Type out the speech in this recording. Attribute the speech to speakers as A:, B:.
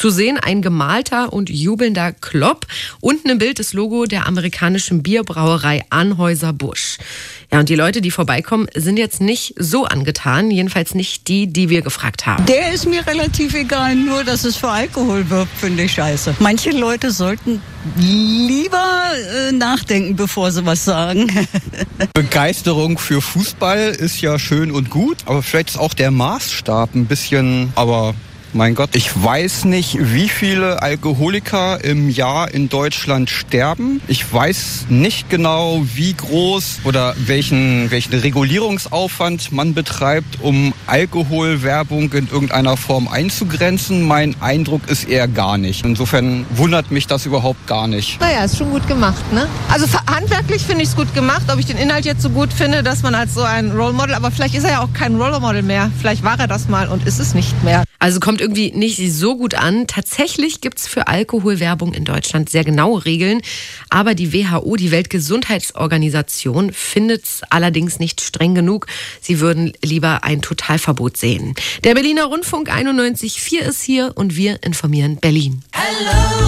A: Zu sehen ein gemalter und jubelnder Klopp. Unten im Bild das Logo der amerikanischen Bierbrauerei Anheuser-Busch. Ja, und die Leute, die vorbeikommen, sind jetzt nicht so angetan. Jedenfalls nicht die, die wir gefragt haben.
B: Der ist mir relativ egal, nur dass es für Alkohol wirbt, finde ich scheiße. Manche Leute sollten lieber nachdenken, bevor sie was sagen.
C: Begeisterung für Fußball ist ja schön und gut, aber vielleicht ist auch der Maßstab ein bisschen, aber mein Gott, ich weiß nicht, wie viele Alkoholiker im Jahr in Deutschland sterben. Ich weiß nicht genau, wie groß oder welchen Regulierungsaufwand man betreibt, um Alkoholwerbung in irgendeiner Form einzugrenzen. Mein Eindruck ist eher gar nicht. Insofern wundert mich das überhaupt gar nicht.
D: Naja, ist schon gut gemacht, ne? Also handwerklich finde ich es gut gemacht. Ob ich den Inhalt jetzt so gut finde, dass man als so ein Role Model, aber vielleicht ist er ja auch kein Role Model mehr. Vielleicht war er das mal und ist es nicht mehr.
A: Also kommt irgendwie nicht so gut an. Tatsächlich gibt es für Alkoholwerbung in Deutschland sehr genaue Regeln. Aber die WHO, die Weltgesundheitsorganisation, findet es allerdings nicht streng genug. Sie würden lieber ein Totalverbot sehen. Der Berliner Rundfunk 91.4 ist hier und wir informieren Berlin. Hello.